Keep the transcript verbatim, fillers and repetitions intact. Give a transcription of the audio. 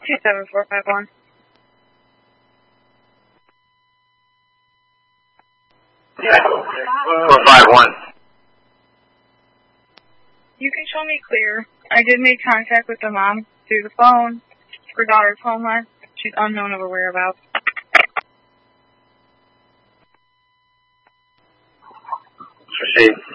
two seven four five one. four five one. You can show me clear. I did make contact with the mom through the phone. Her daughter's homeless. She's unknown of her whereabouts. Proceed.